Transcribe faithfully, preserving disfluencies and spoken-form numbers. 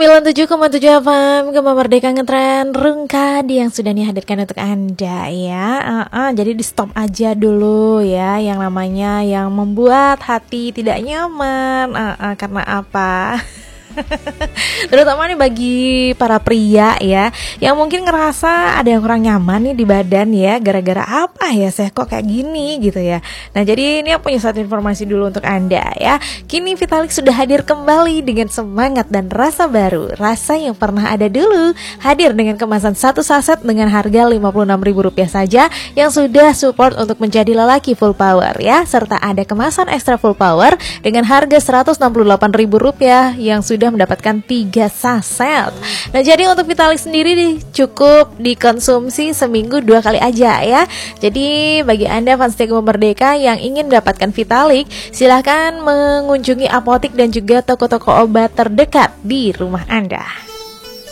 sembilan puluh tujuh koma tujuh F M Gema Merdeka Ngetren Rungkadi yang sudah dihadirkan untuk Anda ya. uh, uh, Jadi di stop aja dulu ya yang namanya yang membuat hati tidak nyaman. uh, uh, Karena apa? Terutama nih bagi para pria ya, yang mungkin ngerasa ada yang kurang nyaman nih di badan ya, gara-gara apa ya saya kok kayak gini gitu ya. Nah jadi ini aku punya satu informasi dulu untuk Anda ya. Kini Vitalix sudah hadir kembali dengan semangat dan rasa baru. Rasa yang pernah ada dulu, hadir dengan kemasan satu saset dengan harga lima puluh enam ribu rupiah saja, yang sudah support untuk menjadi lelaki full power ya. Serta ada kemasan ekstra full power dengan harga seratus enam puluh delapan ribu rupiah yang sudah mendapatkan tiga saset. Nah jadi untuk Vitalix sendiri nih, cukup dikonsumsi seminggu dua kali aja ya. Jadi bagi Anda fans Gema Merdeka yang ingin mendapatkan Vitalix, silahkan mengunjungi apotik dan juga toko-toko obat terdekat di rumah Anda.